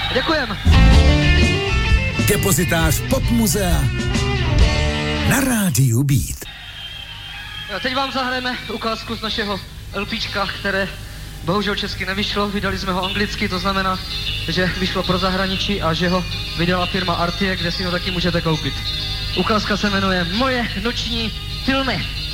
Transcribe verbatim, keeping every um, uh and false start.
Děkujem. Depozitář Pop Muzea na rádiu Beat. Teď vám zahrajeme ukázku z našeho LPčka, které bohužel česky nevyšlo, vydali jsme ho anglicky, to znamená, že vyšlo pro zahraničí a že ho vydala firma Artie, kde si ho taky můžete koupit. Ukázka se jmenuje Moje noční filmy.